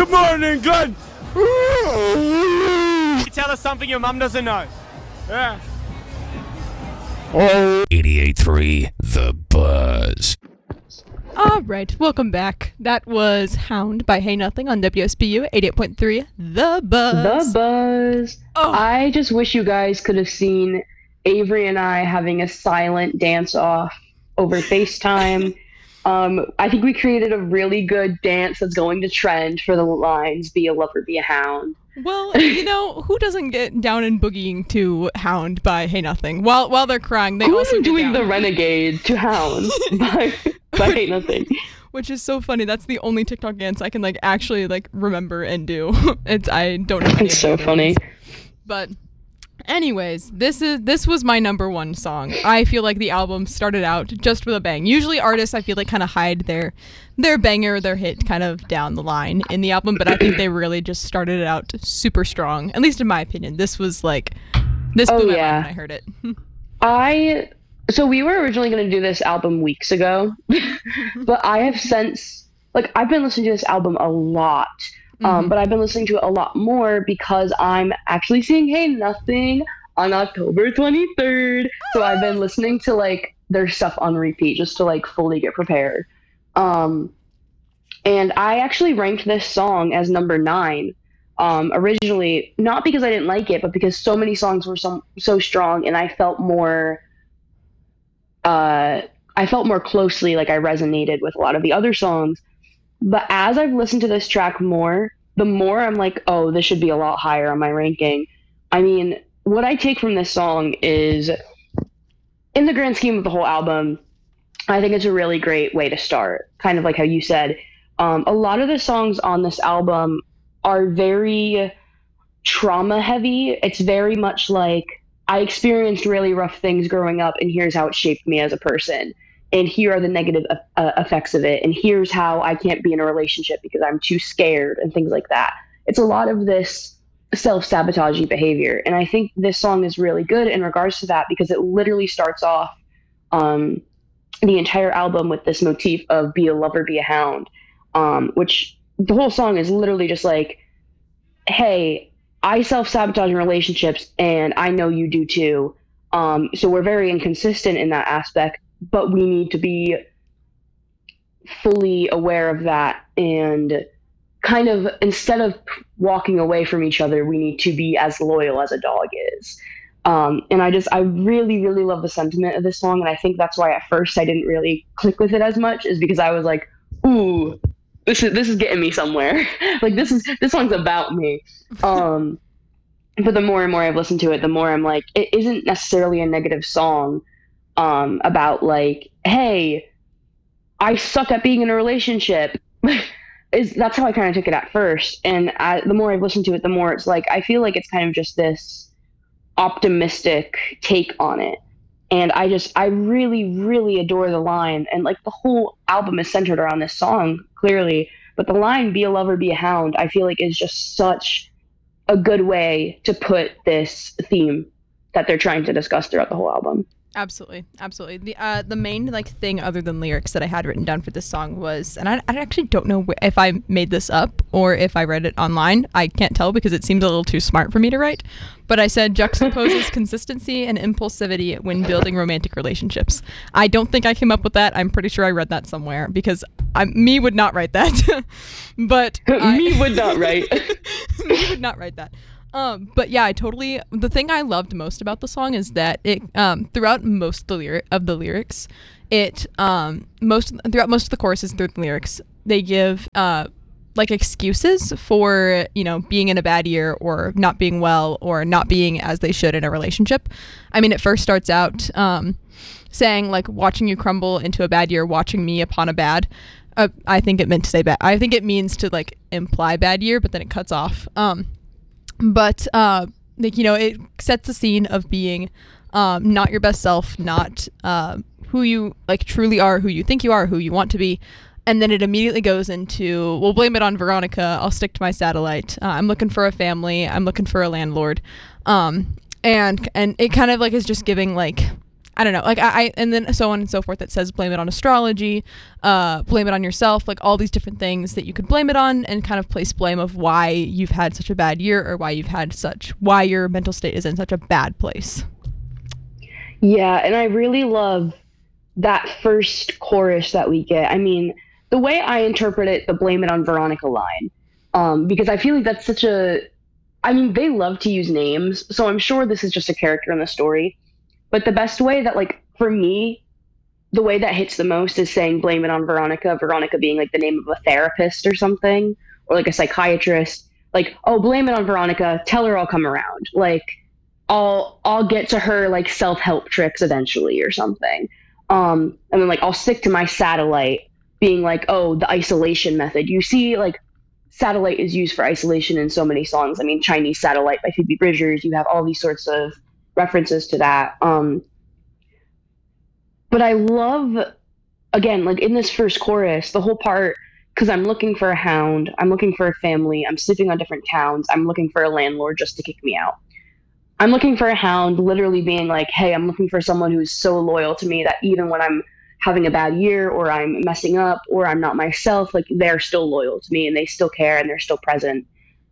Good morning, Glenn. Tell us something your mum doesn't know. Yeah. 88.3 The Buzz. Alright, welcome back. That was Hound by Hey Nothing on WSBU 88.3 The Buzz. The Buzz. Oh. I just wish you guys could have seen Avery and I having a silent dance-off over FaceTime. I think we created a really good dance that's going to trend for the lines, be a lover, be a hound. Well, you know, who doesn't get down and boogieing to Hound by Hey Nothing? While they're crying, they also Who's get doing down. the renegade to Hound by Hey Nothing? Which is so funny. That's the only TikTok dance I can actually remember and do. I don't know. It's so funny. Ones. But anyways, this was my number one song. I feel like the album started out just with a bang. Usually artists I feel kind of hide their banger, their hit kind of down the line in the album, but I think they really just started it out super strong. At least in my opinion. This was blew my mind when I heard it. So we were originally going to do this album weeks ago, but I have since, I've been listening to this album a lot, but I've been listening to it a lot more because I'm actually seeing Hey Nothing on October 23rd. So I've been listening to, their stuff on repeat just to, fully get prepared. And I actually ranked this song as number 9. Originally, not because I didn't like it, but because so many songs were so strong, and I felt more closely I resonated with a lot of the other songs. But as I've listened to this track more, the more I'm oh, this should be a lot higher on my ranking. I mean, what I take from this song is, in the grand scheme of the whole album, I think it's a really great way to start. Kind of like how you said, a lot of the songs on this album are very trauma heavy. It's very much I experienced really rough things growing up, and here's how it shaped me as a person. And here are the negative effects of it. And here's how I can't be in a relationship because I'm too scared and things like that. It's a lot of this self-sabotaging behavior. And I think this song is really good in regards to that because it literally starts off the entire album with this motif of be a lover, be a hound, which the whole song is literally just hey, I self-sabotage in relationships, and I know you do too. So we're very inconsistent in that aspect, but we need to be fully aware of that. And kind of, instead of walking away from each other, we need to be as loyal as a dog is. And I really, really love the sentiment of this song. And I think that's why at first I didn't really click with it as much, is because I was ooh, this is getting me somewhere. This song's about me. But the more and more I've listened to it, the more I'm it isn't necessarily a negative song, about hey, I suck at being in a relationship. That's how I kind of took it at first. And the more I've listened to it, the more it's I feel it's kind of just this optimistic take on it. And I really, really adore the line. And the whole album is centered around this song, clearly. But the line, be a lover, be a hound, I feel is just such a good way to put this theme that they're trying to discuss throughout the whole album. Absolutely. The main thing other than lyrics that I had written down for this song was, and I actually don't know if I made this up or if I read it online. I can't tell because it seems a little too smart for me to write. But I said juxtaposes consistency and impulsivity when building romantic relationships. I don't think I came up with that. I'm pretty sure I read that somewhere because me would not write that. But me would not write. Me would not write that. But yeah, the thing I loved most about the song is that it, throughout most of the lyrics, throughout most of the choruses through the lyrics, they give, excuses for, being in a bad year or not being well or not being as they should in a relationship. I mean, it first starts out, saying watching you crumble into a bad year, watching me upon a bad. I think it meant to say bad. I think it means to imply bad year, but then it cuts off. But it sets the scene of being not your best self, not who you truly are, who you think you are, who you want to be. And then it immediately goes into, we'll blame it on Veronica, I'll stick to my satellite, I'm looking for a family, I'm looking for a landlord. And it kind of is just giving I don't know, like and then so on and so forth. It says blame it on astrology, blame it on yourself, like all these different things that you could blame it on, and kind of place blame of why you've had such a bad year, or why your mental state is in such a bad place. Yeah, and I really love that first chorus that we get. I mean, the way I interpret it, the blame it on Veronica line, because I feel like that's such a, I mean, they love to use names, so I'm sure this is just a character in the story. But the best way that, like, for me, the way that hits the most is saying blame it on Veronica, Veronica being like the name of a therapist or something, or like a psychiatrist. Like, oh, blame it on Veronica, tell her I'll come around. Like, I'll get to her like self-help tricks eventually or something. And then like I'll stick to my satellite, being like, oh, the isolation method. You see, like, satellite is used for isolation in so many songs. I mean, Chinese Satellite by Phoebe Bridgers, you have all these sorts of references to that. But I love, again, like in this first chorus, the whole part, because I'm looking for a hound, I'm looking for a family, I'm sleeping on different towns, I'm looking for a landlord just to kick me out. I'm looking for a hound, literally being like, hey, I'm looking for someone who's so loyal to me that even when I'm having a bad year or I'm messing up or I'm not myself, like they're still loyal to me and they still care and they're still present.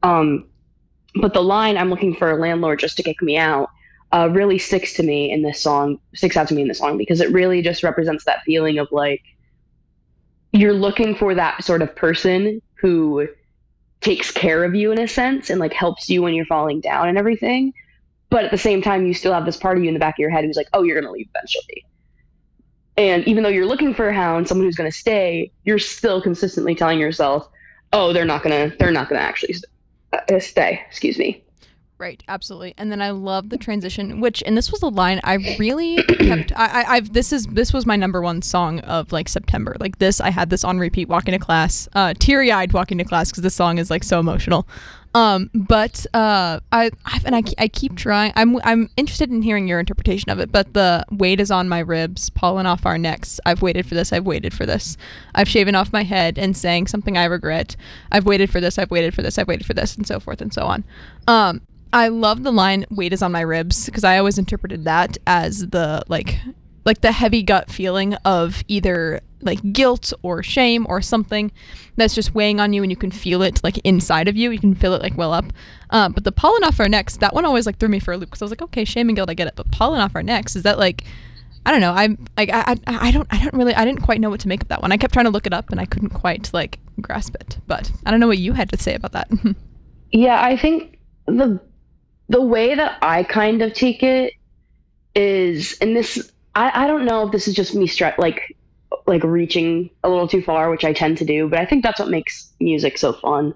But the line, I'm looking for a landlord just to kick me out, really sticks out to me in this song, because it really just represents that feeling of like, you're looking for that sort of person who takes care of you in a sense and like helps you when you're falling down and everything. But at the same time, you still have this part of you in the back of your head who's like, oh, you're going to leave eventually. And even though you're looking for a hound, someone who's going to stay, you're still consistently telling yourself, oh, they're not going to actually stay. Excuse me. Right, absolutely. And then I love the transition, and this was a line I really kept. This was my number one song of like September. Like this, I had this on repeat walking to class, teary-eyed walking to class because this song is like so emotional. But I keep trying. I'm interested in hearing your interpretation of it. But the weight is on my ribs, pollen off our necks. I've waited for this. I've waited for this. I've shaven off my head and saying something I regret. I've waited for this. I've waited for this. I've waited for this, and so forth and so on. I love the line "weight is on my ribs" because I always interpreted that as the like the heavy gut feeling of either like guilt or shame or something that's just weighing on you, and you can feel it like inside of you. You can feel it like well up. But the pollen off our necks, that one always like threw me for a loop because I was like, okay, shame and guilt, I get it, but pollen off our necks, is that like, I don't know. I'm like I didn't quite know what to make of that one. I kept trying to look it up and I couldn't quite like grasp it. But I don't know what you had to say about that. Yeah, I think the way that I kind of take it is, and this, I don't know if this is just me like reaching a little too far, which I tend to do, but I think that's what makes music so fun.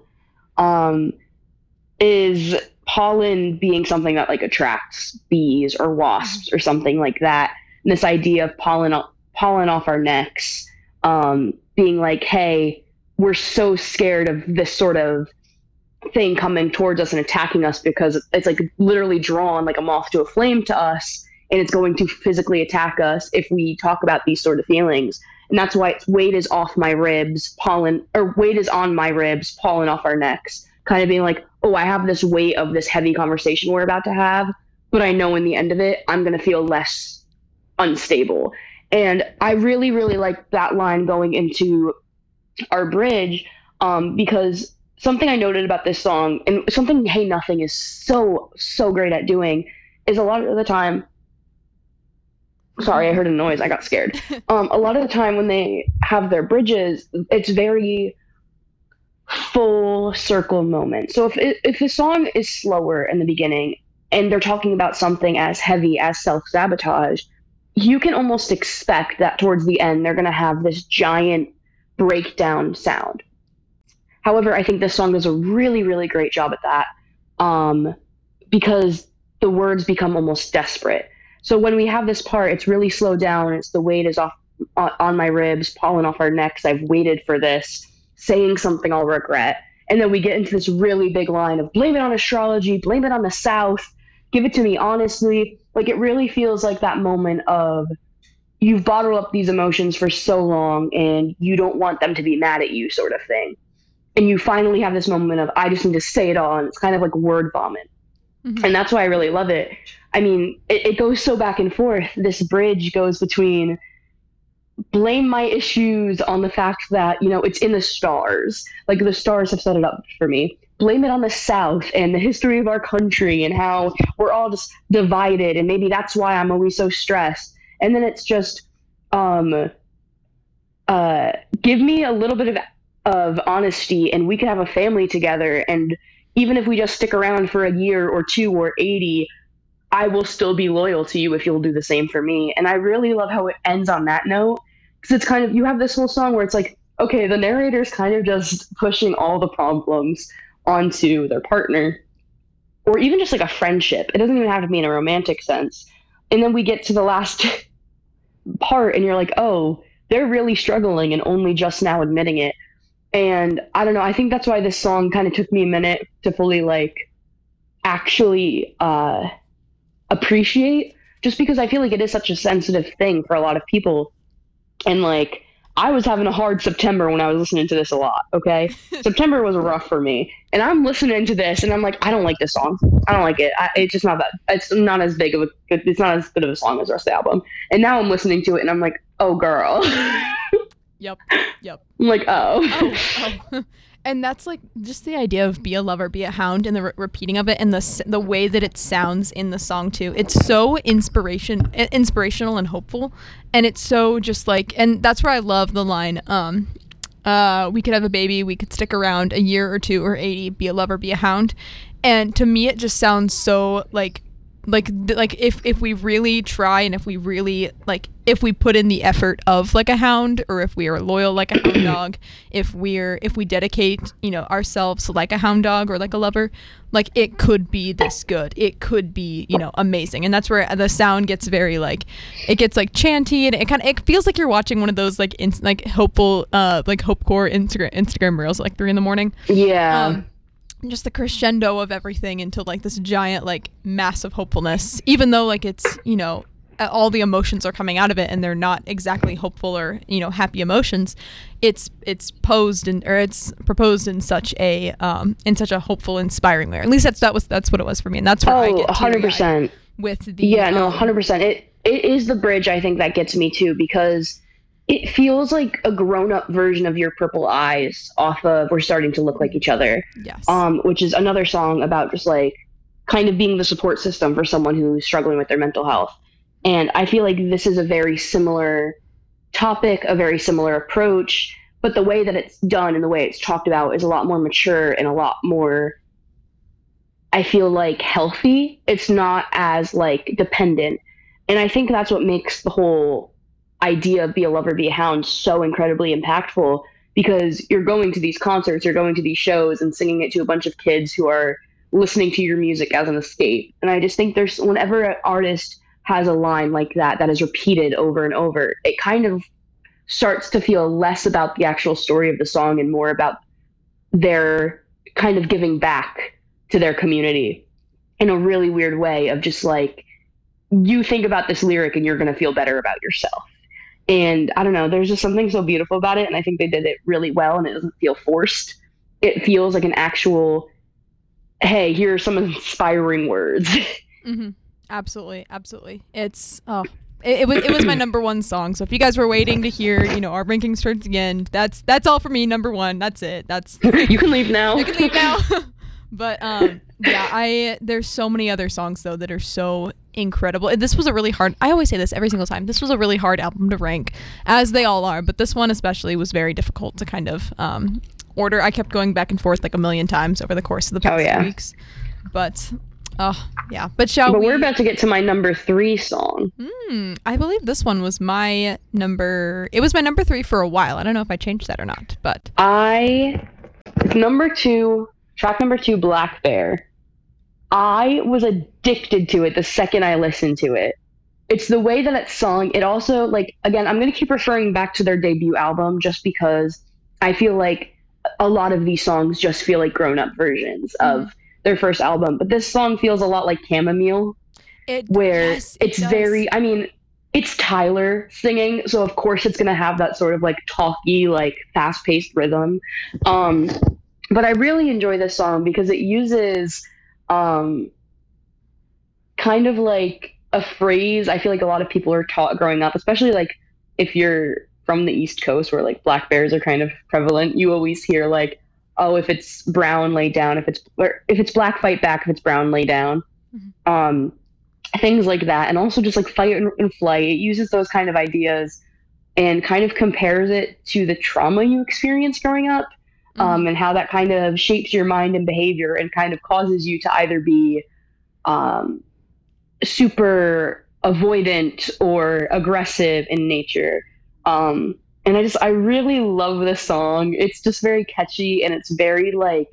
Is pollen being something that like attracts bees or wasps or something like that. And this idea of pollen off our necks, being like, hey, we're so scared of this sort of thing coming towards us and attacking us because it's like literally drawn like a moth to a flame to us, and it's going to physically attack us if we talk about these sort of feelings. And that's why it's weight is off my ribs, weight is on my ribs, pollen off our necks, kind of being like, oh, I have this weight of this heavy conversation we're about to have, but I know in the end of it, I'm going to feel less unstable. And I really, really like that line going into our bridge, because something I noted about this song, and something Hey Nothing is so great at doing, is a lot of the time, sorry, I heard a noise, I got scared. A lot of the time when they have their bridges, it's very full circle moment. So if the song is slower in the beginning and they're talking about something as heavy as self-sabotage, you can almost expect that towards the end they're going to have this giant breakdown sound. However, I think this song does a really, really great job at that, because the words become almost desperate. So when we have this part, it's really slowed down. It's the weight is off on my ribs, pollen off our necks. I've waited for this, saying something I'll regret. And then we get into this really big line of blame it on astrology, blame it on the South, give it to me honestly. Like, it really feels like that moment of you've bottled up these emotions for so long and you don't want them to be mad at you, sort of thing. And you finally have this moment of, I just need to say it all. And it's kind of like word vomit. Mm-hmm. And that's why I really love it. I mean, it goes so back and forth. This bridge goes between blame my issues on the fact that, it's in the stars. Like the stars have set it up for me. Blame it on the South and the history of our country and how we're all just divided. And maybe that's why I'm always so stressed. And then it's just, give me a little bit of honesty and we can have a family together. And even if we just stick around for a year or two or 80, I will still be loyal to you if you'll do the same for me. And I really love how it ends on that note. Because it's kind of, you have this whole song where it's like, okay, the narrator's kind of just pushing all the problems onto their partner. Or even just like a friendship. It doesn't even have to be in a romantic sense. And then we get to the last part and you're like, oh, they're really struggling and only just now admitting it. And I don't know, I think that's why this song kind of took me a minute to fully like actually appreciate, just because I feel like it is such a sensitive thing for a lot of people. And like, I was having a hard September when I was listening to this a lot, okay? September was rough for me. And I'm listening to this and I'm like, I don't like this song. I don't like it. It's just not that, it's not as big of a, it's not as good of a song as the rest of the album. And now I'm listening to it and I'm like, oh girl. Yep. I'm like, oh. Oh. And that's like just the idea of be a lover, be a hound, and the repeating of it, and the way that it sounds in the song too. It's so inspirational and hopeful, and it's so just like, and that's where I love the line, we could have a baby, we could stick around a year or two or 80, be a lover, be a hound. And to me, it just sounds so like if we really try, and if we really like, if we put in the effort of like a hound, or if we are loyal like a hound dog, if we dedicate, ourselves like a hound dog or like a lover, like it could be this good, it could be, amazing. And that's where the sound gets very like, it gets like chanty, and it feels like you're watching one of those like hopeful like hopecore Instagram reels at like 3 a.m. Yeah. Just the crescendo of everything into like this giant like massive hopefulness, even though like it's, all the emotions are coming out of it and they're not exactly hopeful or, happy emotions. It's posed or it's proposed in such a hopeful, inspiring way. At least that's what it was for me. And that's where I get 100% with the 100%. It is the bridge, I think, that gets me too, because it feels like a grown-up version of Your Purple Eyes off of We're Starting to Look Like Each Other. Yes. Which is another song about just like kind of being the support system for someone who's struggling with their mental health. And I feel like this is a very similar topic, a very similar approach, but the way that it's done and the way it's talked about is a lot more mature and a lot more, I feel like, healthy. It's not as like dependent. And I think that's what makes the whole idea of be a lover, be a hound so incredibly impactful, because you're going to these concerts, you're going to these shows and singing it to a bunch of kids who are listening to your music as an escape. And I just think there's, whenever an artist has a line like that is repeated over and over, it kind of starts to feel less about the actual story of the song and more about their kind of giving back to their community in a really weird way of just like, you think about this lyric and you're going to feel better about yourself. And I don't know, there's just something so beautiful about it. And I think they did it really well, and it doesn't feel forced. It feels like an actual, hey, here are some inspiring words. Mm-hmm. Absolutely. It's, it was my number one song. So if you guys were waiting to hear, our ranking starts again, that's all for me. Number one. That's it. You can leave now. You can leave now. But yeah, there's so many other songs though that are so incredible. This was a really hard, I always say this every single time, this was a really hard album to rank, as they all are, but this one especially was very difficult to kind of order. I kept going back and forth like a million times over the course of the past 2 weeks. But yeah. But we're about to get to my number 3 song. I believe this one was my number 3 for a while. I don't know if I changed that or not, but track number 2, Black Bear. I was addicted to it the second I listened to it. It's the way that it's sung. It also, like, again, I'm going to keep referring back to their debut album just because I feel like a lot of these songs just feel like grown-up versions of their first album. But this song feels a lot like Chamomile, it's very, I mean, it's Tyler singing, so of course it's going to have that sort of like talky, like fast-paced rhythm. But I really enjoy this song because it uses kind of like a phrase I feel like a lot of people are taught growing up, especially like if you're from the East Coast where like black bears are kind of prevalent. You always hear like, oh, if it's brown, lay down. If it's black, fight back. If it's brown, lay down. Things like that, and also just like fight and flight. It uses those kind of ideas and kind of compares it to the trauma you experienced growing up, and how that kind of shapes your mind and behavior and kind of causes you to either be super avoidant or aggressive in nature. And I really love this song. It's just very catchy and it's very like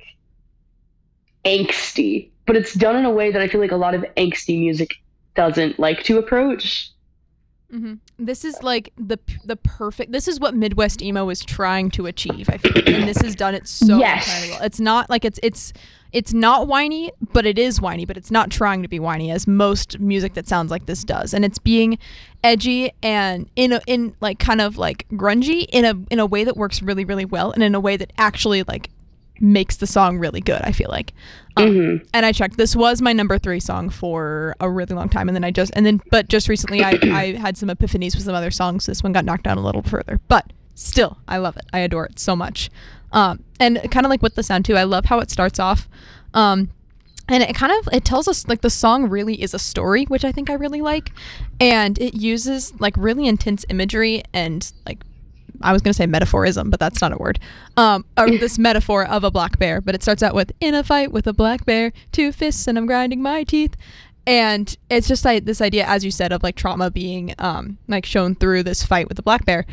angsty, but it's done in a way that I feel like a lot of angsty music doesn't like to approach. This is like the perfect. This is what Midwest emo is trying to achieve. I feel like, and this has done it so entirely well. It's not like it's not whiny, but it is whiny. But it's not trying to be whiny, as most music that sounds like this does. And it's being edgy and in like kind of like grungy in a way that works really really well, and in a way that actually like makes the song really good, I feel like. And I checked, this was my number 3 song for a really long time, but just recently I had some epiphanies with some other songs. This one got knocked down a little further, but still I love it. I adore it so much. And kind of like with the sound too, I love how it starts off, and it tells us like the song really is a story, which I think I really like, and it uses like really intense imagery and like, I was going to say metaphorism, but that's not a word. Or this metaphor of a black bear, but it starts out with, in a fight with a black bear, 2 fists and I'm grinding my teeth. And it's just like this idea, as you said, of like trauma being like shown through this fight with the black bear.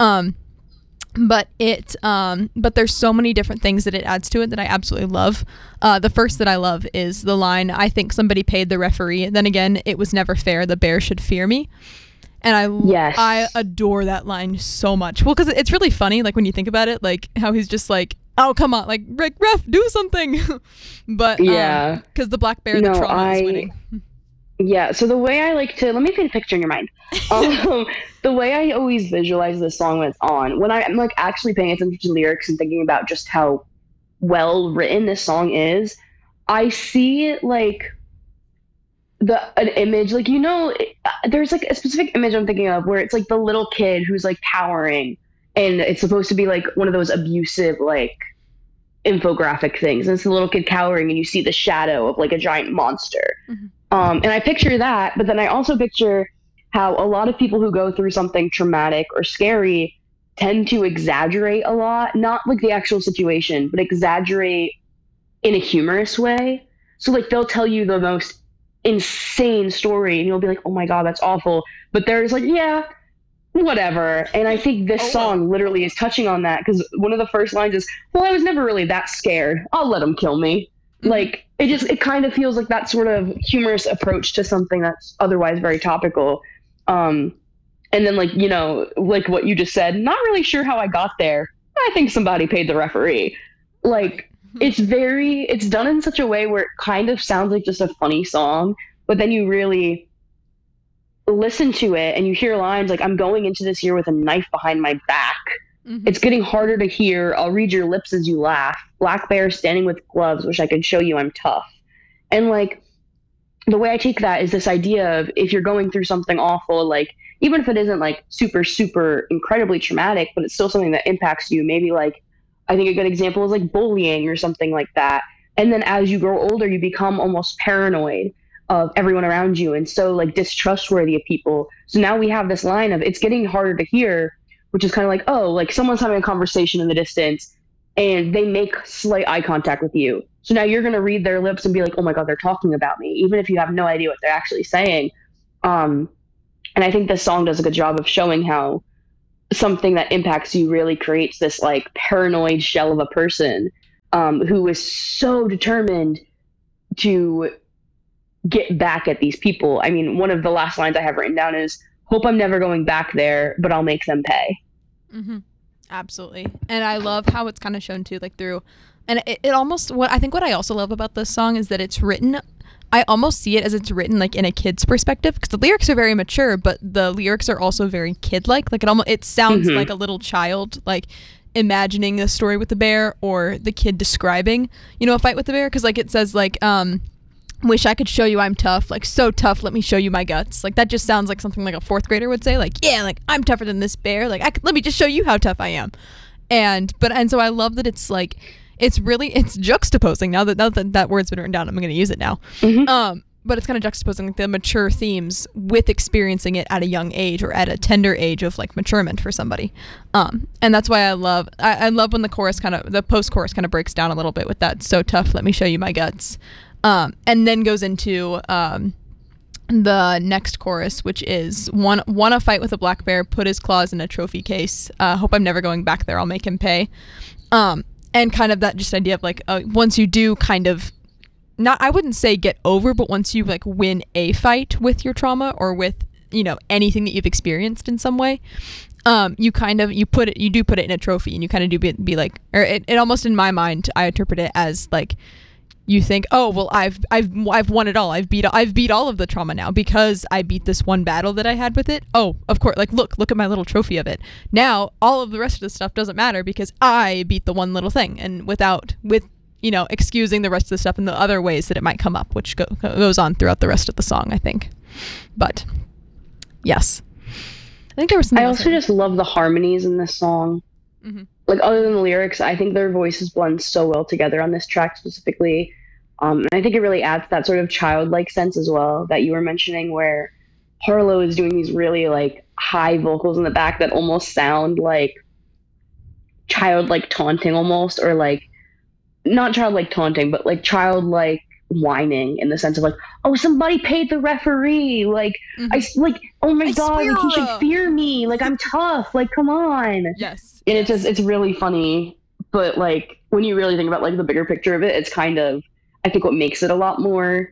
But there's so many different things that it adds to it that I absolutely love. The first that I love is the line, I think somebody paid the referee. Then again, it was never fair. The bear should fear me. And I adore that line so much. Well, because it's really funny, like when you think about it, like how he's just like, oh, come on, like, ref, do something. But yeah, because the black bear, the trauma is winning. Yeah, so the way I like to, let me paint a picture in your mind. The way I always visualize this song when it's on, when I'm like actually paying attention to lyrics and thinking about just how well written this song is, I see like an image, like, you know, there's like a specific image I'm thinking of where it's like the little kid who's like cowering, and it's supposed to be like one of those abusive like infographic things, and it's the little kid cowering and you see the shadow of like a giant monster. And I picture that, but then I also picture how a lot of people who go through something traumatic or scary tend to exaggerate a lot, not like the actual situation, but exaggerate in a humorous way. So like they'll tell you the most insane story and you'll be like, oh my god, that's awful, but they're just like, yeah, whatever. And I think this song literally is touching on that, because one of the first lines is, well, I was never really that scared, I'll let him kill me. Like it kind of feels like that sort of humorous approach to something that's otherwise very topical. And then like, you know, like what you just said, not really sure how I got there, I think somebody paid the referee. Like it's done in such a way where it kind of sounds like just a funny song, but then you really listen to it and you hear lines like, I'm going into this year with a knife behind my back. It's getting harder to hear. I'll read your lips as you laugh. Black bear standing with gloves. Wish I could show you I'm tough. And like the way I take that is this idea of, if you're going through something awful, like even if it isn't like super, super incredibly traumatic, but it's still something that impacts you. Maybe like, I think a good example is like bullying or something like that. And then as you grow older, you become almost paranoid of everyone around you, and so like distrustworthy of people. So now we have this line of, it's getting harder to hear, which is kind of like, oh, like someone's having a conversation in the distance and they make slight eye contact with you. So now you're going to read their lips and be like, oh my god, they're talking about me, even if you have no idea what they're actually saying. And I think this song does a good job of showing how something that impacts you really creates this like paranoid shell of a person who is so determined to get back at these people. I mean, one of the last lines I have written down is, hope I'm never going back there, but I'll make them pay. Absolutely. And I love how it's kind of shown too, like through, and it almost, what I also love about this song is that it's written, I almost see it as it's written like in a kid's perspective, because the lyrics are very mature, but the lyrics are also very kid-like. Like it sounds like a little child, like imagining a story with the bear, or the kid describing, you know, a fight with the bear. Because like it says like, wish I could show you I'm tough, like so tough, let me show you my guts. Like that just sounds like something like a fourth grader would say, like, yeah, like I'm tougher than this bear, like let me just show you how tough I am. And so I love that it's like it's juxtaposing now that word's been written down, I'm gonna use it now. But it's kind of juxtaposing like the mature themes with experiencing it at a young age or at a tender age of like maturement for somebody. And that's why I love when the post-chorus kind of breaks down a little bit with that so tough, let me show you my guts. And then goes into the next chorus, which is won a fight with a black bear, put his claws in a trophy case. Hope I'm never going back there, I'll make him pay. And kind of that just idea of like once you do kind of not, I wouldn't say get over, but once you like win a fight with your trauma or with, you know, anything that you've experienced in some way, you do put it in a trophy, and you kind of do be like, or it almost in my mind, I interpret it as like, you think, oh, well, I've won it all. I've beat all of the trauma now because I beat this one battle that I had with it. Oh, of course, like look at my little trophy of it. Now all of the rest of the stuff doesn't matter because I beat the one little thing, and with you know, excusing the rest of the stuff in the other ways that it might come up, which goes on throughout the rest of the song, I think. But yes, I think there was. I also just love the harmonies in this song. Mm-hmm. Like other than the lyrics, I think their voices blend so well together on this track specifically. And I think it really adds that sort of childlike sense as well that you were mentioning, where Harlow is doing these really like high vocals in the back that almost sound like childlike taunting almost, or like not childlike taunting, but like childlike whining in the sense of like, oh, somebody paid the referee, like oh my god, like he should fear me, like I'm tough, like come on. Yes. And it's really funny, but like when you really think about like the bigger picture of it, it's kind of, I think, what makes it a lot more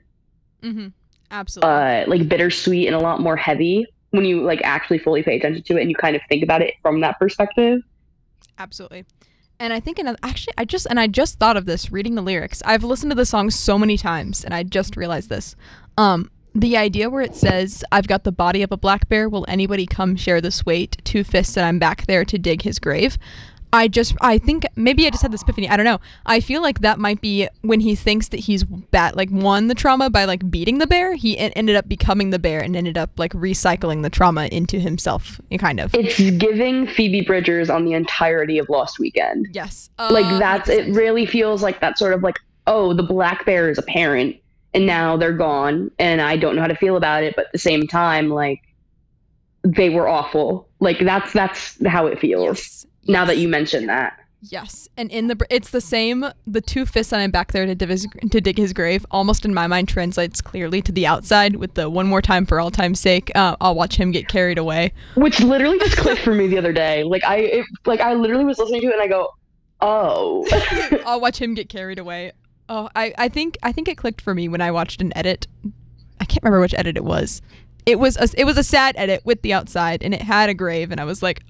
absolutely like bittersweet and a lot more heavy when you like actually fully pay attention to it and you kind of think about it from that perspective. Absolutely. And I think I just thought of this reading the lyrics. I've listened to the song so many times, and I just realized this. The idea where it says, I've got the body of a black bear, will anybody come share this weight? 2 fists and I'm back there to dig his grave. I think maybe I just had this epiphany. I don't know. I feel like that might be when he thinks that he's won the trauma by like beating the bear. He ended up becoming the bear and ended up like recycling the trauma into himself, kind of. It's giving Phoebe Bridgers on the entirety of Lost Weekend. Yes. Like that's, it really feels like that sort of like, oh, the black bear is a parent and now they're gone and I don't know how to feel about it. But at the same time, like they were awful. Like that's how it feels. Yes. Now that you mention that. Yes, and it's the same. The 2 fists and I'm back there to dig his grave. Almost in my mind translates clearly to the outside with the one more time for all time's sake. I'll watch him get carried away. Which literally just clicked for me the other day. I literally was listening to it and I go, oh. I'll watch him get carried away. Oh, I think it clicked for me when I watched an edit. I can't remember which edit it was. It was a sad edit with the outside and it had a grave and I was like,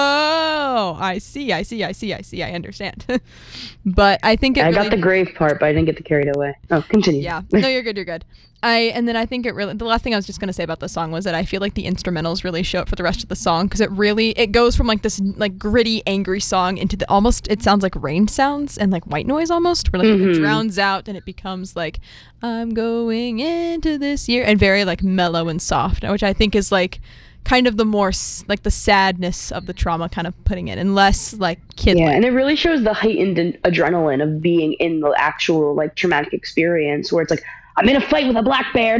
oh, I see, I understand. But I think I got the grave part, but I didn't get the carried away. Oh, continue. Yeah, no, you're good. And then I think the last thing I was just going to say about the song was that I feel like the instrumentals really show it for the rest of the song, because it goes from like this like gritty, angry song into the almost, it sounds like rain sounds and like white noise almost, where like it drowns out and it becomes like, I'm going into this year, and very like mellow and soft, which I think is like kind of the more like the sadness of the trauma kind of putting it, and less like kid. Yeah, and it really shows the heightened adrenaline of being in the actual like traumatic experience, where it's like, I'm in a fight with a black bear,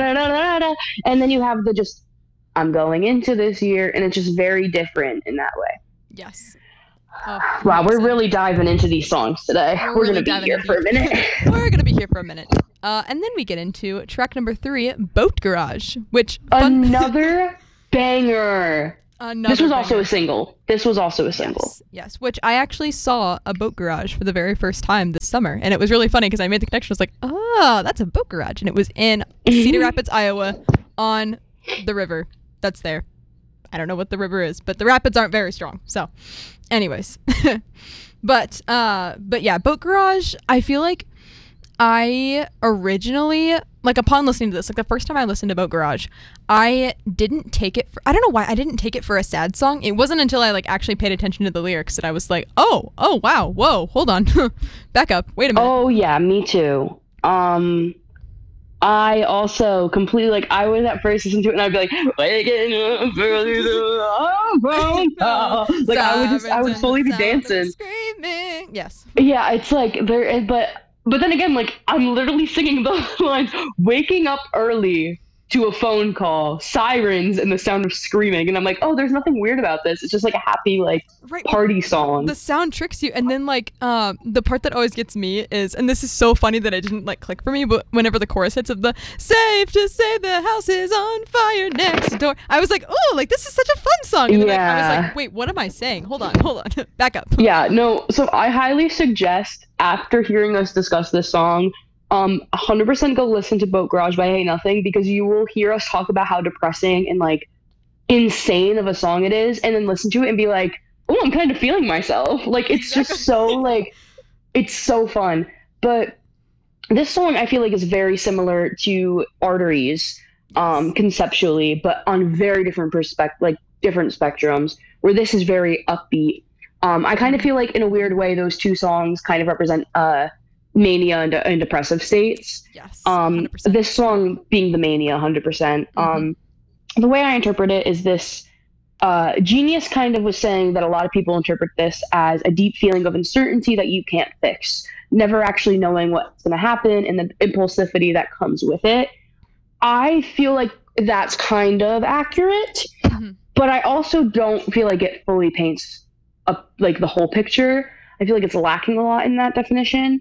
and then you have the just, I'm going into this year, and it's just very different in that way. Yes. Wow, we're really diving into these songs today. We're going to be here for a minute. We're going to be here for a minute. And then we get into track number 3, Boat Garage, which... Another banger. This was also a single. Yes, which I actually saw a Boat Garage for the very first time this summer, and it was really funny because I made the connection. I was like, oh, that's a boat garage, and it was in Cedar Rapids, Iowa, on the river that's there. I don't know what the river is, but the rapids aren't very strong. So, anyways, but yeah, Boat Garage. I feel like I originally, like, upon listening to this, like the first time I listened to Boat Garage, I didn't take it for, I don't know why I didn't take it for a sad song. It wasn't until I like actually paid attention to the lyrics that I was like, oh wow, whoa, hold on, back up, wait a minute. Oh yeah, me too. I also completely like I would at first listen to it and I'd be like waking up early to a phone call. Like I would slowly be dancing. Screaming. Yes. Yeah, it's like there but then again like I'm literally singing those lines waking up early to a phone call, sirens and the sound of screaming and I'm like, "Oh, there's nothing weird about this. It's just like a happy like Right. party song." The sound tricks you, and then like the part that always gets me is, and this is so funny that it didn't like click for me, but whenever the chorus hits of the safe to say the house is on fire next door, I was like, oh, like this is such a fun song. And then, like, I was like, wait, what am I saying? Hold on, back up. Yeah, no, so I highly suggest after hearing us discuss this song, 100% go listen to Boat Garage by Hey Nothing because you will hear us talk about how depressing and like insane of a song it is, and then listen to it and be like, oh, I'm kind of feeling myself. Like it's just so like it's so fun. But this song I feel like is very similar to Arteries, conceptually, but on very different different spectrums. Where this is very upbeat. I kind of feel like in a weird way those two songs kind of represent mania and depressive states. Yes. 100%. This song being the mania 100%. The way I interpret it is this Genius kind of was saying that a lot of people interpret this as a deep feeling of uncertainty that you can't fix, never actually knowing what's going to happen and the impulsivity that comes with it. I feel like that's kind of accurate, but I also don't feel like it fully paints up like the whole picture. I feel like it's lacking a lot in that definition.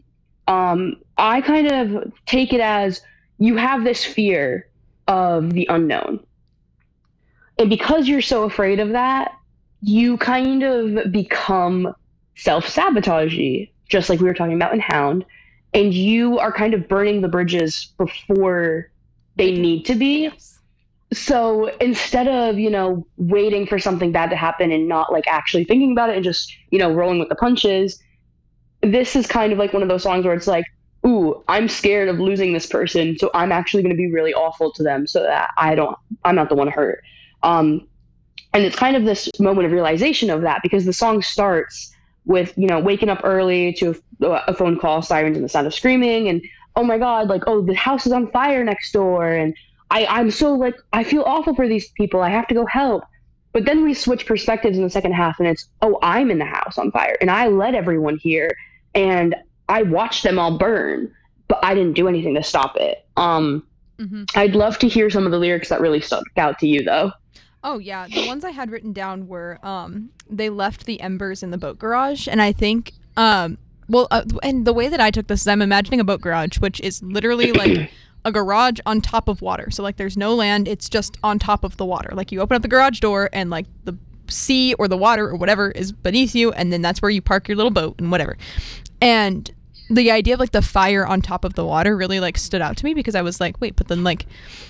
I kind of take it as you have this fear of the unknown. And because you're so afraid of that, you kind of become self-sabotagey, just like we were talking about in Hound. And you are kind of burning the bridges before they need to be. Yes. So instead of, waiting for something bad to happen and not like actually thinking about it and just, rolling with the punches, this is kind of like one of those songs where it's like, ooh, I'm scared of losing this person, so I'm actually going to be really awful to them so that I'm not the one hurt. And it's kind of this moment of realization of that because the song starts with, waking up early to a phone call, sirens and the sound of screaming and, oh my God, like, oh, the house is on fire next door. And I'm so like, I feel awful for these people. I have to go help. But then we switch perspectives in the second half and it's, oh, I'm in the house on fire and I let everyone here and I watched them all burn, but I didn't do anything to stop it. I'd love to hear some of the lyrics that really stuck out to you though. Oh yeah, the ones I had written down were they left the embers in the boat garage, and I think and the way that I took this is I'm imagining a boat garage, which is literally like a garage on top of water. So like there's no land, it's just on top of the water. Like you open up the garage door and like the sea or the water or whatever is beneath you, and then that's where you park your little boat and whatever. And the idea of like the fire on top of the water really like stood out to me because I was like, wait, but then like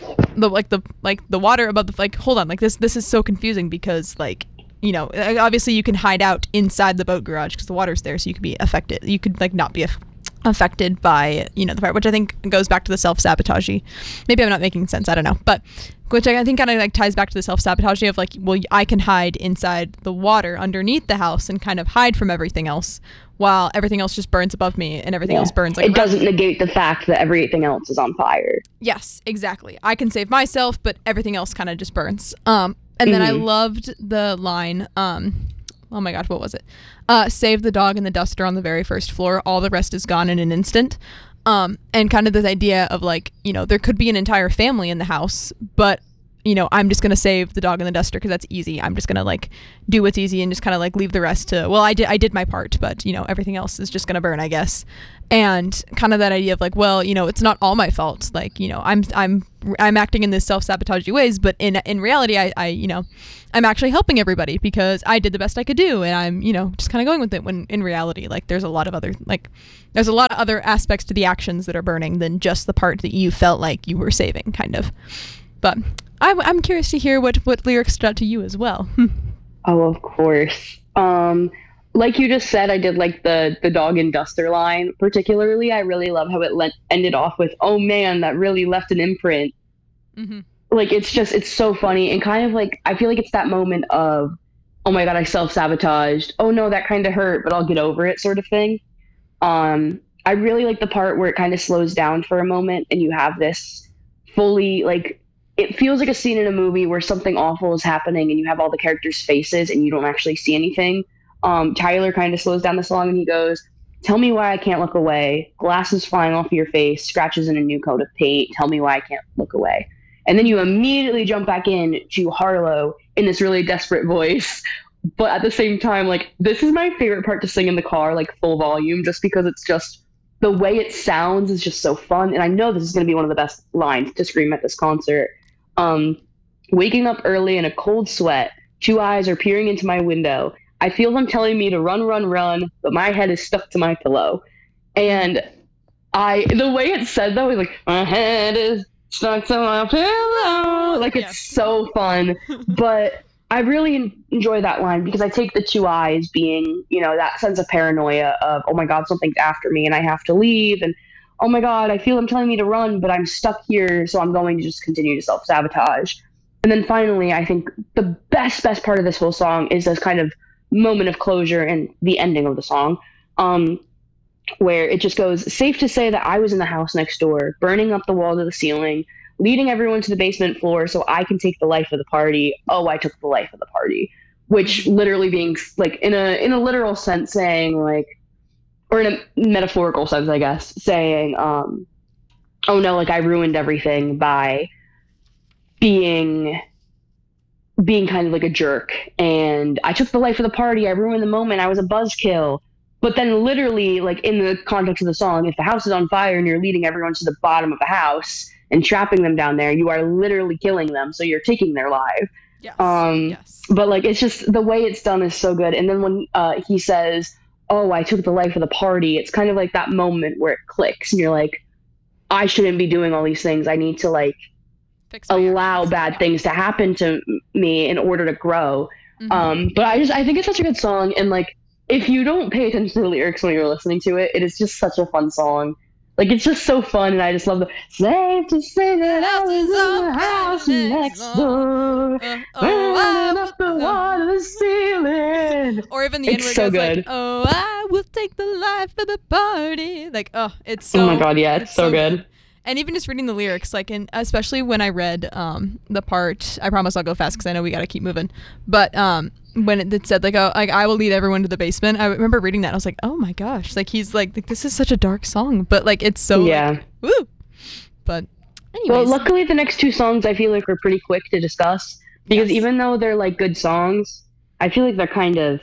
the water above the like, hold on, like this is so confusing because like, obviously you can hide out inside the boat garage because the water's there, so you could be affected. You could like not be affected by the fire, which I think goes back to the self-sabotagey. Maybe I'm not making sense, I don't know, but which I think kind of like ties back to the self-sabotagey of like, well, I can hide inside the water underneath the house and kind of hide from everything else while everything else just burns above me and everything else burns like it doesn't negate the fact that everything else is on fire. Yes, exactly. I can save myself, but everything else kind of just burns. And then I loved the line, oh my God, what was it? Save the dog and the duster on the very first floor. All the rest is gone in an instant. And kind of this idea of like, there could be an entire family in the house, but I'm just going to save the dog and the duster because that's easy. I'm just going to like do what's easy and just kind of like leave the rest to, well, I did my part, but everything else is just going to burn, I guess. And kind of that idea of like, well, it's not all my fault. Like, I'm acting in this self-sabotagey ways, but in reality, I'm actually helping everybody because I did the best I could do. And I'm, just kind of going with it when in reality, like there's a lot of other aspects to the actions that are burning than just the part that you felt like you were saving kind of. But I'm curious to hear what lyrics stood out to you as well. Oh, of course. Like you just said, I did like the dog and duster line particularly. I really love how it ended off with, oh man, that really left an imprint. Mm-hmm. Like it's so funny and kind of like I feel like it's that moment of, oh my God, I self-sabotaged. Oh no, that kind of hurt, but I'll get over it sort of thing. I really like the part where it kind of slows down for a moment and you have this fully like it feels like a scene in a movie where something awful is happening and you have all the characters' faces and you don't actually see anything. Tyler kind of slows down the song and he goes, "Tell me why I can't look away. Glasses flying off your face, scratches in a new coat of paint. Tell me why I can't look away." And then you immediately jump back in to Harlow in this really desperate voice. But at the same time, like, this is my favorite part to sing in the car, like, full volume, just because it's just the way it sounds is just so fun. And I know this is going to be one of the best lines to scream at this concert. Um, Waking up early in a cold sweat, two eyes are peering into my window. I feel them telling me to run, run, run, but my head is stuck to my pillow. And the way it's said though is like, my head is stuck to my pillow. Like, it's so fun. But I really enjoy that line because I take the two eyes being, you know, that sense of paranoia of, oh my God, something's after me and I have to leave. And oh my God, I feel them telling me to run, but I'm stuck here. So I'm going to just continue to self-sabotage. And then finally, I think the best part of this whole song is this kind of moment of closure and the ending of the song, where it just goes, "Safe to say that I was in the house next door, burning up the wall to the ceiling, leading everyone to the basement floor so I can take the life of the party. Oh, I took the life of the party," which literally being like in a literal sense saying like, or in a metaphorical sense, I guess, saying, oh no, like I ruined everything by being kind of like a jerk, and I took the life of the party, I ruined the moment, I was a buzzkill. But then literally, like in the context of the song, if the house is on fire and you're leading everyone to the bottom of the house and trapping them down there, you are literally killing them, so you're taking their life. Yes. Yes. But like, it's just the way it's done is so good. And then when he says, "Oh, I took the life of the party," it's kind of like that moment where it clicks and you're like, I shouldn't be doing all these things. I need to like allow bad things to happen to me in order to grow. But I think it's such a good song. And like, if you don't pay attention to the lyrics when you're listening to it, it is just such a fun song. Like, it's just so fun, and I just love the "safe to say that I was in the house next door, burning up the wall to the ceiling." Or even the end where it so goes good. like, "Oh, I will take the life of the party." Like, oh, it's so. Oh my God, yeah, it's so good. And even just reading the lyrics, like, especially when I read the part, I promise I'll go fast because I know we got to keep moving. But when it said, like, "Oh, like I will lead everyone to the basement," I remember reading that. And I was like, oh my gosh, like he's like, this is such a dark song, but like it's so like, woo. But anyways. Well, luckily the next two songs I feel like are pretty quick to discuss because even though they're like good songs, I feel like they're kind of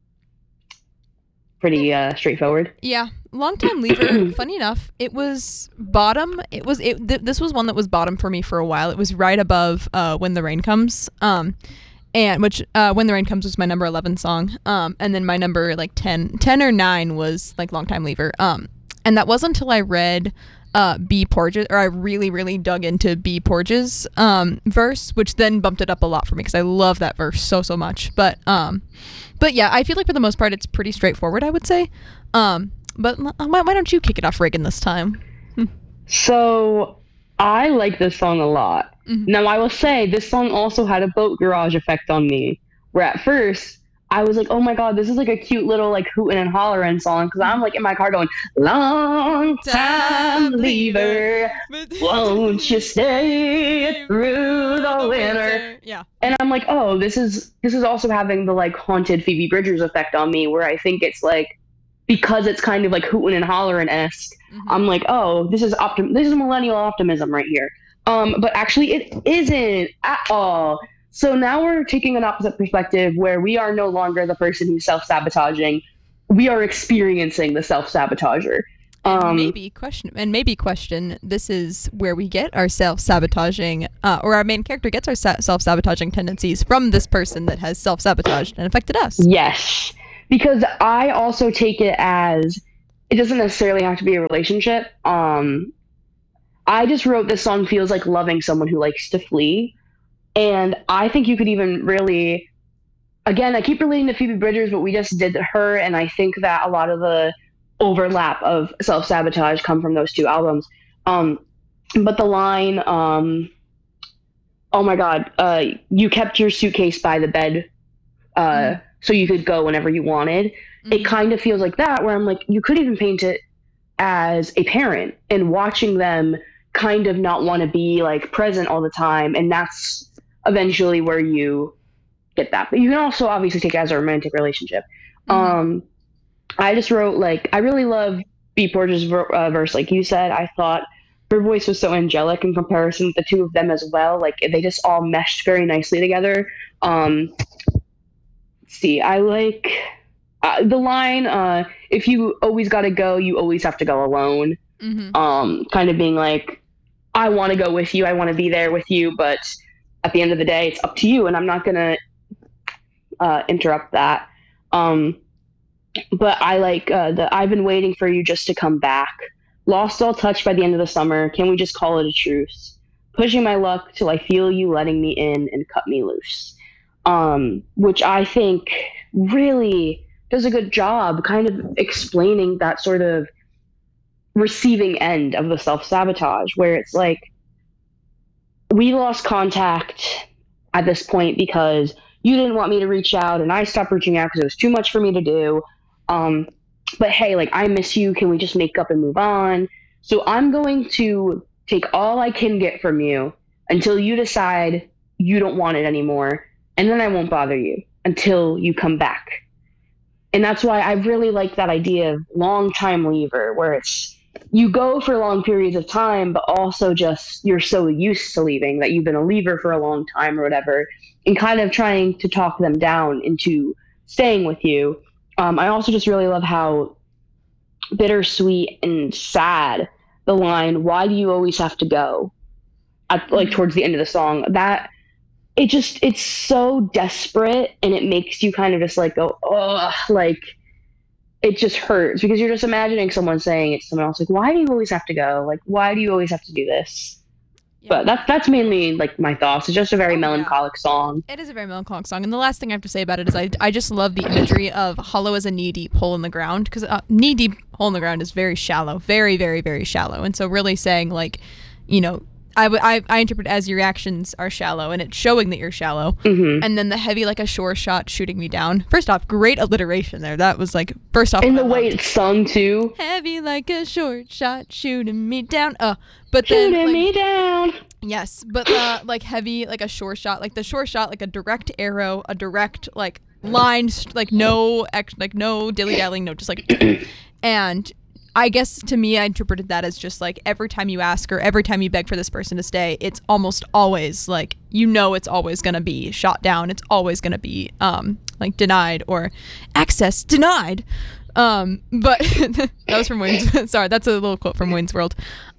pretty straightforward. Yeah. Longtime Lever, funny enough, it was bottom. This was one that was bottom for me for a while. It was right above When the Rain Comes. And which When the Rain Comes was my number 11 song. And then my number like 10 or 9 was like Longtime Lever. And that wasn't until I read B. Porges, or I really dug into B. Porges' verse, which then bumped it up a lot for me because I love that verse so much. But yeah, I feel like for the most part it's pretty straightforward, I would say. But why don't you kick it off, Reagan, this time? So I like this song a lot. Now, I will say this song also had a Boat Garage effect on me, where at first I was like, oh my God, this is like a cute little like hootin' and hollerin' song, because I'm like in my car going, "Long time leaver, won't you stay through the winter?" Yeah. And I'm like, oh, this is also having the like haunted Phoebe Bridgers effect on me, where I think it's like, because it's kind of like hootin' and hollerin'-esque, I'm like, oh, this is millennial optimism right here. But actually it isn't at all. So now we're taking an opposite perspective where we are no longer the person who's self-sabotaging. We are experiencing the self-sabotager. Maybe question, this is where we get our self-sabotaging, or our main character gets our self-sabotaging tendencies from this person that has self-sabotaged and affected us. Yes. Because I also take it as, it doesn't necessarily have to be a relationship. I just wrote this song feels like loving someone who likes to flee. And I think you could even really, again, I keep relating to Phoebe Bridgers, but we just did her. And I think that a lot of the overlap of self-sabotage come from those two albums. But the line, oh my God, you kept your suitcase by the bed so you could go whenever you wanted. It kind of feels like that, where I'm like, you could even paint it as a parent and watching them kind of not want to be like present all the time, and that's eventually where you get that. But you can also obviously take it as a romantic relationship. I just wrote, like, I really love B. Porter's verse. Like you said, I thought her voice was so angelic in comparison with the two of them as well. Like, they just all meshed very nicely together. Let's see, I like the line, if you always gotta go, you always have to go alone. Kind of being like, I want to go with you, I want to be there with you, but at the end of the day, it's up to you, and I'm not gonna interrupt that. But I like I've been waiting for you just to come back. Lost all touch by the end of the summer. Can we just call it a truce? Pushing my luck till I feel you letting me in and cut me loose. Which I think really does a good job kind of explaining that sort of receiving end of the self-sabotage, where it's like, we lost contact at this point because you didn't want me to reach out, and I stopped reaching out because it was too much for me to do. But hey, like, I miss you. Can we just make up and move on? So I'm going to take all I can get from you until you decide you don't want it anymore. And then I won't bother you until you come back. And that's why I really like that idea of long time leaver, where it's, you go for long periods of time, but also just you're so used to leaving that you've been a leaver for a long time or whatever, and kind of trying to talk them down into staying with you. I also just really love how bittersweet and sad the line, why do you always have to go, at, like, towards the end of the song, that it's so desperate, and it makes you kind of just like go, oh, like, it just hurts because you're just imagining someone saying it to someone else, like, why do you always have to go? Like, why do you always have to do this? Yeah. But that's mainly, like, my thoughts. It's just a very melancholic song. It is a very melancholic song. And the last thing I have to say about it is I just love the imagery of hollow as a knee-deep hole in the ground, because knee-deep hole in the ground is very shallow, very, very, very shallow. And so really saying, like, you know, I interpret as your actions are shallow, and it's showing that you're shallow. And then the heavy like a shore shot shooting me down. First off, great alliteration there. That was like, first off, and the way it's sung too. Heavy like a short shot shooting me down. But shooting then like, me down. Yes, but like heavy like a shore shot, like the shore shot, like a direct arrow, a direct like line, like no dilly dallying, no, just like, and I guess to me, I interpreted that as just like every time you ask or every time you beg for this person to stay, it's almost always like, you know, it's always going to be shot down. It's always going to be like denied or access denied. But that was from Wayne's. Sorry, that's a little quote from Wayne's World.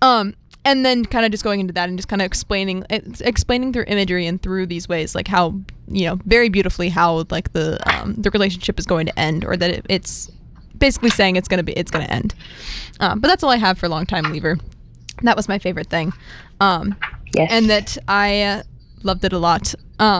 And then kind of just going into that and just kind of explaining through imagery and through these ways, like how, you know, very beautifully how like the relationship is going to end, or that it's basically saying it's gonna end. But that's all I have for Long Time Leaver. That was my favorite thing. Yes. And that I loved it a lot.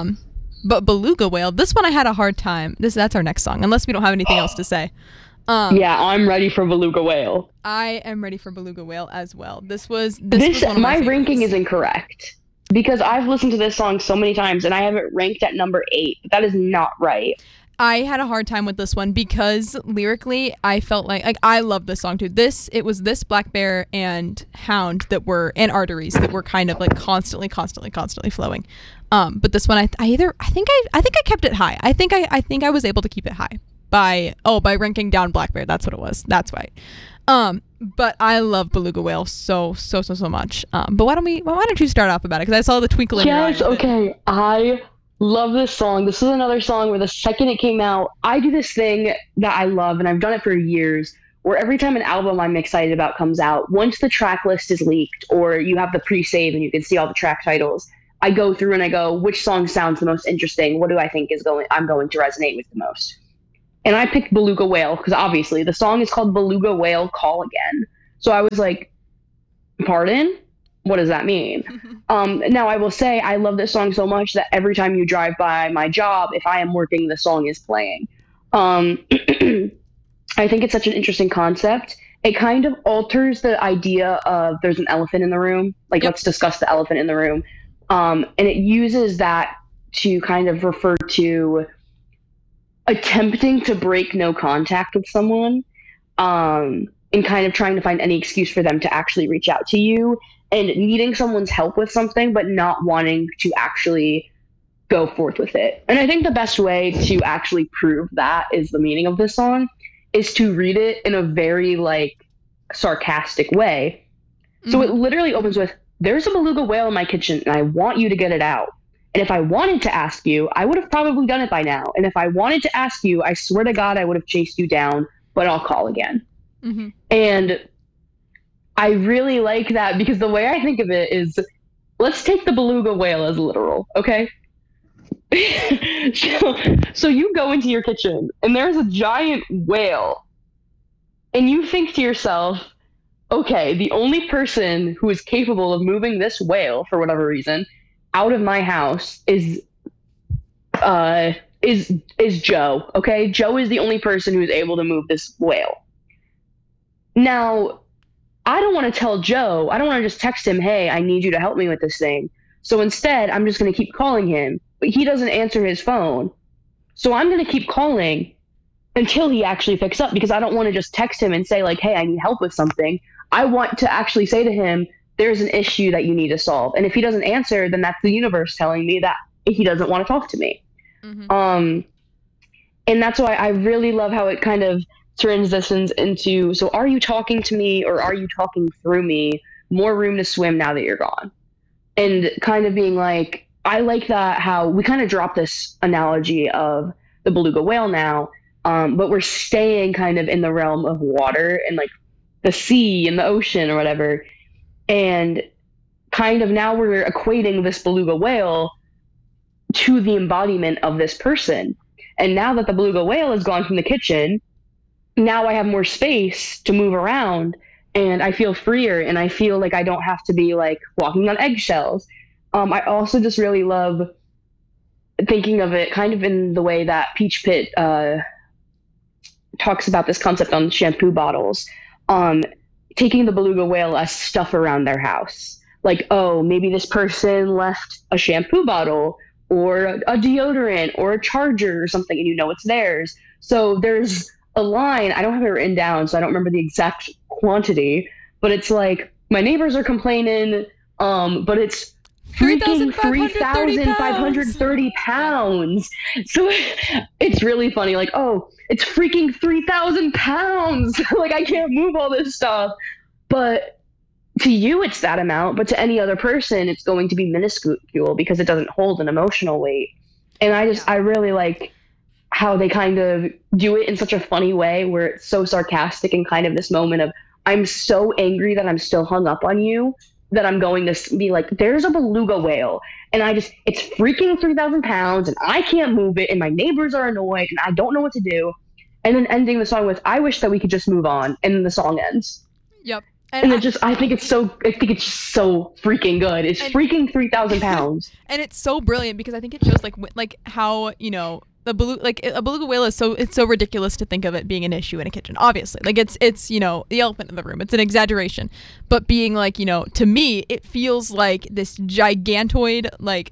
But Beluga Whale, this one I had a hard time. That's our next song, unless we don't have anything else to say. Yeah, I'm ready for Beluga Whale. I am ready for Beluga Whale as well. This was one of my favorites. ranking is incorrect because I've listened to this song so many times and I have it ranked at number 8. But that is not right. I had a hard time with this one because lyrically I felt like I love this song too. It was this Black Bear and Hound and Arteries that were kind of like constantly flowing. But this one I think I kept it high. I think I was able to keep it high by ranking down Black Bear. That's what it was. That's right. But I love Beluga Whale so much. But why don't you start off about it? Because I saw the twinkle in your eye. Yes, okay. I love this song. This is another song where the second it came out, I do this thing that I love, and I've done it for years, where every time an album I'm excited about comes out, once the track list is leaked or you have the pre-save and you can see all the track titles, I go through and I go, which song sounds the most interesting? What do I think I'm going to resonate with the most? And I picked Beluga Whale because obviously the song is called Beluga Whale Call Again. So I was like, pardon? What does that mean? Now I will say I love this song so much that every time you drive by my job, if I am working, the song is playing. I think it's such an interesting concept. It kind of alters the idea of there's an elephant in the room. Like, Let's discuss the elephant in the room. And it uses that to kind of refer to attempting to break no contact with someone. and kind of trying to find any excuse for them to actually reach out to you and needing someone's help with something, but not wanting to actually go forth with it. And I think the best way to actually prove that is the meaning of this song is to read it in a very like sarcastic way. So it literally opens with, there's a beluga whale in my kitchen and I want you to get it out. And if I wanted to ask you, I would have probably done it by now. And if I wanted to ask you, I swear to God, I would have chased you down, but I'll call again. Mm-hmm. And I really like that because the way I think of it is, let's take the beluga whale as literal, okay? So you go into your kitchen and there's a giant whale and you think to yourself, okay, the only person who is capable of moving this whale for whatever reason out of my house is Joe. Okay, Joe is the only person who's able to move this whale. Now, I don't want to tell Joe. I don't want to just text him, "Hey, I need you to help me with this thing." So instead, I'm just going to keep calling him, but he doesn't answer his phone. So I'm going to keep calling until he actually picks up because I don't want to just text him and say like, "Hey, I need help with something." I want to actually say to him, there's an issue that you need to solve. And if he doesn't answer, then that's the universe telling me that he doesn't want to talk to me. Mm-hmm. And that's why I really love how it kind of transitions into, so are you talking to me or are you talking through me? More room to swim now that you're gone. And kind of being like, I like that how we kind of drop this analogy of the beluga whale now, but we're staying kind of in the realm of water and like the sea and the ocean or whatever. And kind of now we're equating this beluga whale to the embodiment of this person. And now that the beluga whale is gone from the kitchen, now I have more space to move around and I feel freer and I feel like I don't have to be like walking on eggshells. I also just really love thinking of it kind of in the way that Peach Pit talks about this concept on shampoo bottles. Taking the beluga whale as stuff around their house. Like, oh, maybe this person left a shampoo bottle or a deodorant or a charger or something, and you know it's theirs. So there's a line, I don't have it written down, so I don't remember the exact quantity, but it's like, my neighbors are complaining, but it's freaking 3,530 pounds. So it's really funny, like, oh, it's freaking 3,000 pounds. Like, I can't move all this stuff. But to you, it's that amount. But to any other person, it's going to be minuscule because it doesn't hold an emotional weight. And I really like how they kind of do it in such a funny way where it's so sarcastic and kind of this moment of, I'm so angry that I'm still hung up on you that I'm going to be like, there's a beluga whale and it's freaking 3,000 pounds and I can't move it and my neighbors are annoyed and I don't know what to do. And then ending the song with, I wish that we could just move on. And then the song ends. Yep. And I think it's so freaking good. It's freaking 3,000 pounds. And it's so brilliant because I think it shows like how, you know, a beluga whale is so ridiculous to think of it being an issue in a kitchen. Obviously, like it's you know, the elephant in the room. It's an exaggeration, but being like, you know, to me it feels like this gigantoid, like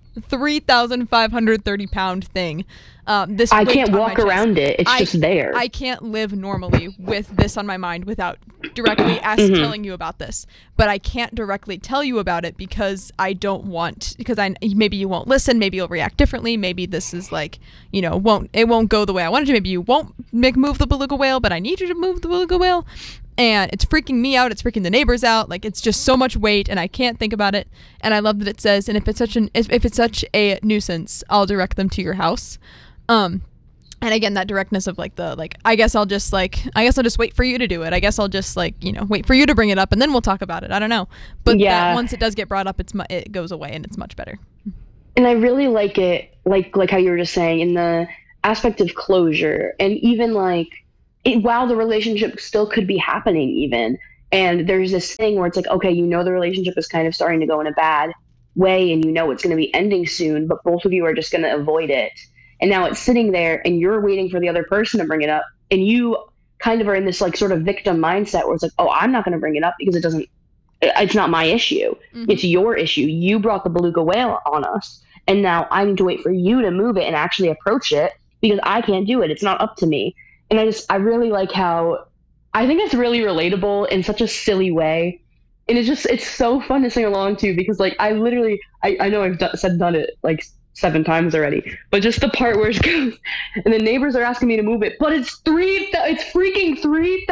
3,530 pound thing. This I can't walk around it. It's just there. I can't live normally with this on my mind without directly telling you about this. But I can't directly tell you about it because I don't want, because maybe you won't listen, maybe you'll react differently, maybe this is like, you know, it won't go the way I wanted to. Maybe you won't move the beluga whale, but I need you to move the beluga whale. And it's freaking me out. It's freaking the neighbors out. Like, it's just so much weight, and I can't think about it. And I love that it says, and if it's such a nuisance, I'll direct them to your house. And again, that directness of like I guess I'll just wait for you to do it. I guess I'll just wait for you to bring it up, and then we'll talk about it. I don't know, but that once it does get brought up, it goes away, and it's much better. And I really like it, like how you were just saying, in the aspect of closure, and even while the relationship still could be happening, even, and there's this thing where it's like, okay, you know, the relationship is kind of starting to go in a bad way, and you know it's going to be ending soon, but both of you are just going to avoid it. And now it's sitting there and you're waiting for the other person to bring it up. And you kind of are in this like sort of victim mindset where it's like, oh, I'm not going to bring it up because it's not my issue. Mm-hmm. It's your issue. You brought the beluga whale on us. And now I need to wait for you to move it and actually approach it because I can't do it. It's not up to me. And I really like how I think it's really relatable in such a silly way. And it's so fun to sing along to because like I literally, I know I've done it like 7 times already, but just the part where it goes, and the neighbors are asking me to move it, but it's freaking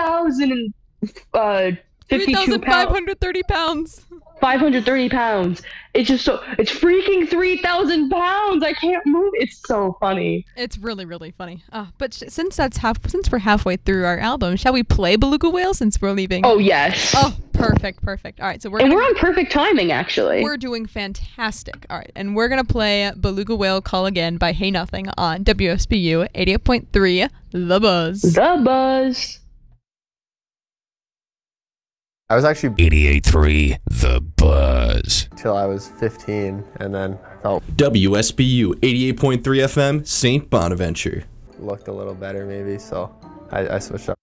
3,052 pounds. 3,530 pounds. 530 pounds. It's freaking 3,000 pounds. I can't move. It's so funny. It's really, really funny. But since we're halfway through our album, shall we play Beluga Whale since we're leaving? Oh, yes. Oh, perfect. All right, so we're on perfect timing, actually. We're doing fantastic. All right, and we're gonna play Beluga Whale Call Again by Hey Nothing on WSBU 88.3 The Buzz. The Buzz. I was actually 88.3 The Buzz. Till I was 15, and then felt WSBU 88.3 FM, St. Bonaventure. looked a little better maybe, so I switched up.